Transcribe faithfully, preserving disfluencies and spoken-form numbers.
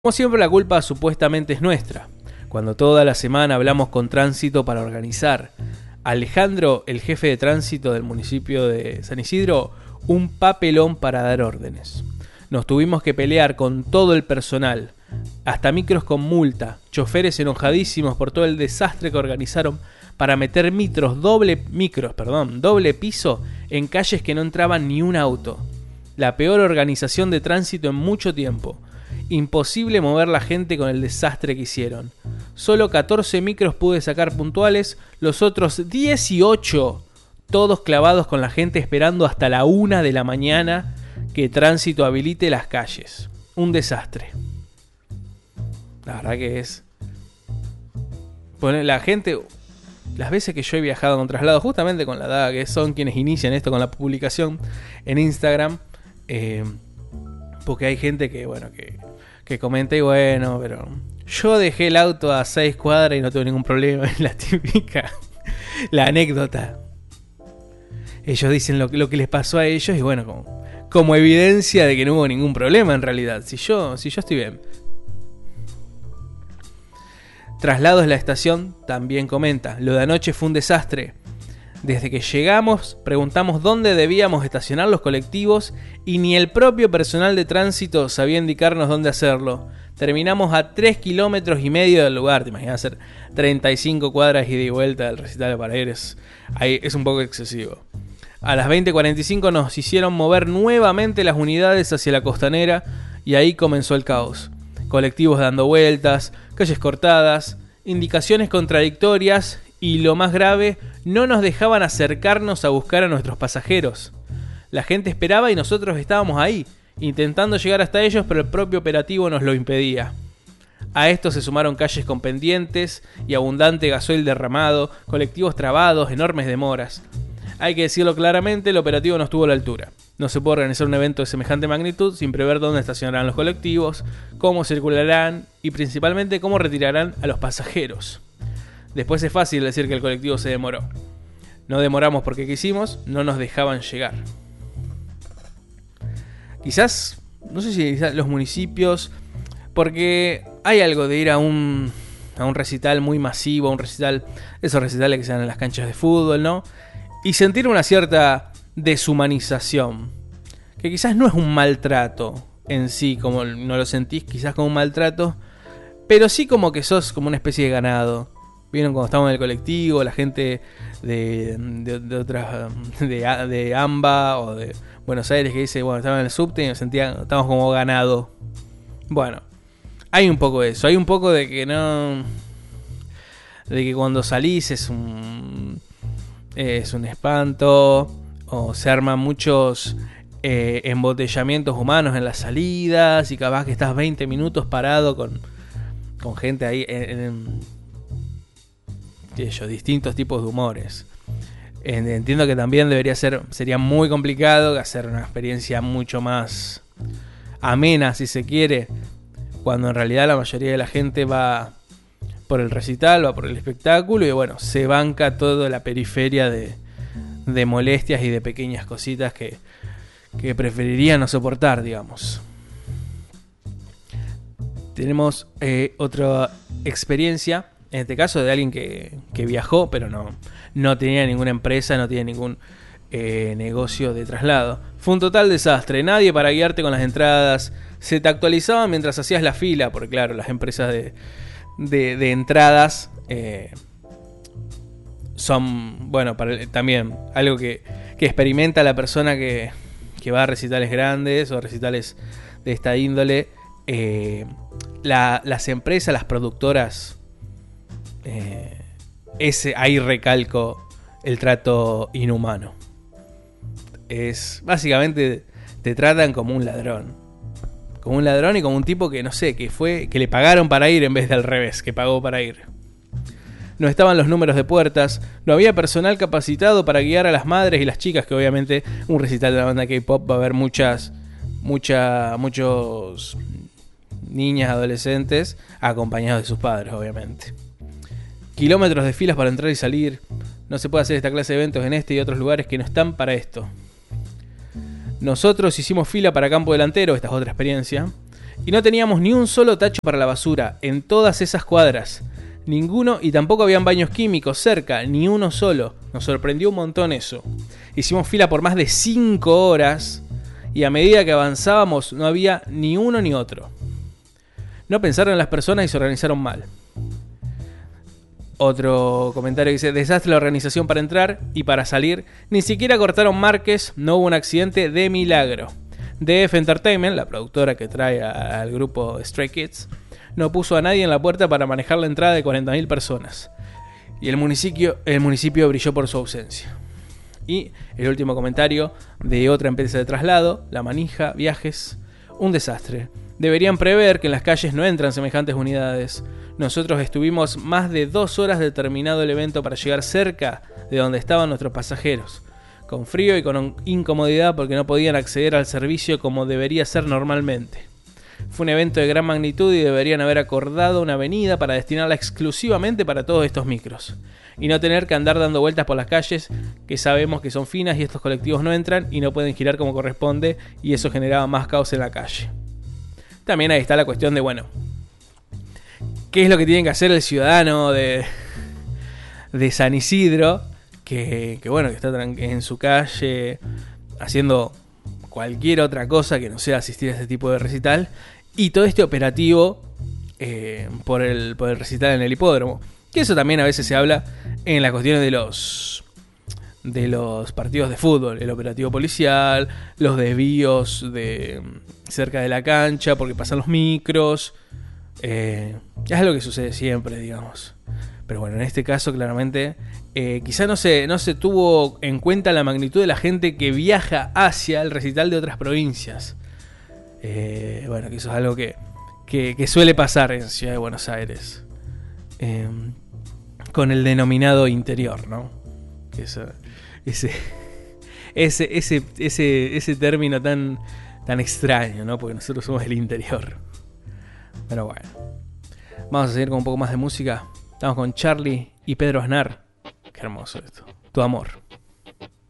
Como siempre, la culpa supuestamente es nuestra, cuando toda la semana hablamos con Tránsito para organizar. Alejandro, el jefe de tránsito del municipio de San Isidro, un papelón para dar órdenes. Nos tuvimos que pelear con todo el personal, hasta micros con multa, choferes enojadísimos por todo el desastre que organizaron para meter micros doble, micros, perdón, doble piso en calles que no entraban ni un auto. La peor organización de tránsito en mucho tiempo. Imposible mover la gente con el desastre que hicieron. Solo catorce micros pude sacar puntuales, los otros dieciocho todos clavados con la gente esperando hasta la una de la mañana que Tránsito habilite las calles. Un desastre. La verdad que es... Bueno, la gente... Las veces que yo he viajado con traslado, justamente con la D A A, que son quienes inician esto con la publicación en Instagram, eh, porque hay gente que, bueno, que... que comenté, y bueno, pero yo dejé el auto a seis cuadras y no tuve ningún problema. Es la típica, la anécdota. Ellos dicen lo, lo que les pasó a ellos y bueno, como, como evidencia de que no hubo ningún problema en realidad. Si yo, si yo estoy bien. Traslados de la estación también comenta, lo de anoche fue un desastre. Desde que llegamos, preguntamos dónde debíamos estacionar los colectivos y ni el propio personal de tránsito sabía indicarnos dónde hacerlo. Terminamos a tres kilómetros y medio del lugar. Te imaginas hacer treinta y cinco cuadras ida y vuelta del recital de Paraíres. Ahí es un poco excesivo. A las veinte cuarenta y cinco nos hicieron mover nuevamente las unidades hacia la costanera y ahí comenzó el caos. Colectivos dando vueltas, calles cortadas, indicaciones contradictorias y lo más grave, no nos dejaban acercarnos a buscar a nuestros pasajeros. La gente esperaba y nosotros estábamos ahí, intentando llegar hasta ellos, pero el propio operativo nos lo impedía. A esto se sumaron calles con pendientes y abundante gasoil derramado, colectivos trabados, enormes demoras. Hay que decirlo claramente, el operativo no estuvo a la altura. No se puede organizar un evento de semejante magnitud sin prever dónde estacionarán los colectivos, cómo circularán y principalmente cómo retirarán a los pasajeros. Después es fácil decir que el colectivo se demoró. No demoramos porque quisimos, no nos dejaban llegar. Quizás, no sé si los municipios, porque hay algo de ir a un, a un recital muy masivo, a un recital, esos recitales que se dan en las canchas de fútbol, ¿no? Y sentir una cierta deshumanización, que quizás no es un maltrato en sí, como no lo sentís quizás como un maltrato, pero sí como que sos como una especie de ganado. Vieron cuando estábamos en el colectivo, la gente de, de, de otras, de, de AMBA o de Buenos Aires que dice, bueno, estaba en el subte y me sentía, estábamos como ganado. Bueno, hay un poco de eso, hay un poco de que no, de que cuando salís es un, es un espanto, o se arman muchos eh, embotellamientos humanos en las salidas y capaz que estás veinte minutos parado con, con gente ahí en, en ellos, distintos tipos de humores. Entiendo que también debería ser, sería muy complicado hacer una experiencia mucho más amena, si se quiere, cuando en realidad la mayoría de la gente va por el recital, va por el espectáculo y bueno, se banca toda la periferia de, de molestias y de pequeñas cositas que, que preferiría no soportar, digamos. Tenemos eh, otra experiencia, en este caso de alguien que, que viajó, pero no, no tenía ninguna empresa, no tenía ningún eh, negocio de traslado. Fue un total desastre, nadie para guiarte con las entradas, se te actualizaban mientras hacías la fila, porque claro, las empresas de, de, de entradas eh, son, bueno, para, también algo que, que experimenta la persona que, que va a recitales grandes o recitales de esta índole. Eh, la, las empresas, las productoras, Eh, ese, ahí recalco el trato inhumano. Es básicamente te tratan como un ladrón, como un ladrón y como un tipo que no sé, que fue, que le pagaron para ir en vez de al revés, que pagó para ir. No estaban los números de puertas, no había personal capacitado para guiar a las madres y las chicas, que obviamente un recital de la banda K-pop va a haber muchas, mucha, muchos niñas, adolescentes acompañados de sus padres, obviamente. Kilómetros de filas para entrar y salir. No se puede hacer esta clase de eventos en este y otros lugares que no están para esto. Nosotros hicimos fila para campo delantero, esta es otra experiencia, Y no teníamos ni un solo tacho para la basura en todas esas cuadras. Ninguno, y tampoco habían baños químicos cerca, ni uno solo. Nos sorprendió un montón eso. Hicimos fila por más de cinco horas y a medida que avanzábamos no había ni uno ni otro. No pensaron en las personas y se organizaron mal. Otro comentario dice: desastre la organización para entrar y para salir. Ni siquiera cortaron marques, no hubo un accidente de milagro. D F Entertainment, la productora que trae a- al grupo Stray Kids, no puso a nadie en la puerta para manejar la entrada de cuarenta mil personas. Y el municipio, el municipio brilló por su ausencia. Y el último comentario de otra empresa de traslado, La Manija Viajes: un desastre. Deberían prever que en las calles no entran semejantes unidades. Nosotros estuvimos más de dos horas de terminado el evento para llegar cerca de donde estaban nuestros pasajeros, con frío y con incomodidad porque no podían acceder al servicio como debería ser normalmente. Fue un evento de gran magnitud y deberían haber acordado una avenida para destinarla exclusivamente para todos estos micros, y no tener que andar dando vueltas por las calles que sabemos que son finas y estos colectivos no entran y no pueden girar como corresponde, y eso generaba más caos en la calle. También ahí está la cuestión de, bueno, ¿qué es lo que tiene que hacer el ciudadano de, de San Isidro? Que, que bueno, que está en su calle haciendo cualquier otra cosa que no sea asistir a este tipo de recital. Y todo este operativo eh, por, el, por el recital en el hipódromo. Que eso también a veces se habla en las cuestiones de los, de los partidos de fútbol. El operativo policial, los desvíos de cerca de la cancha porque pasan los micros. Eh, es algo que sucede siempre, digamos. Pero bueno, en este caso claramente eh, quizá no se, no se tuvo en cuenta la magnitud de la gente que viaja hacia el recital de otras provincias. Eh, bueno, que eso es algo que, que, que suele pasar en Ciudad de Buenos Aires. Eh, con el denominado interior, ¿no? Que eso, ese, ese, ese, ese, ese término tan, tan extraño, ¿no? Porque nosotros somos el interior. Pero bueno, vamos a seguir con un poco más de música. Estamos con Charlie y Pedro Aznar. Qué hermoso esto. Tu amor.